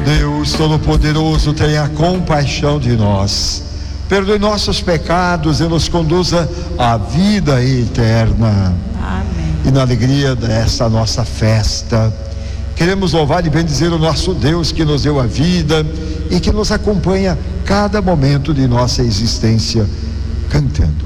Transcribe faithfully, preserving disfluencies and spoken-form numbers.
Deus Todo-Poderoso, tenha compaixão de nós, perdoe nossos pecados e nos conduza à vida eterna. Amém. E na alegria desta nossa festa, queremos louvar e bendizer o nosso Deus que nos deu a vida e que nos acompanha cada momento de nossa existência, cantando.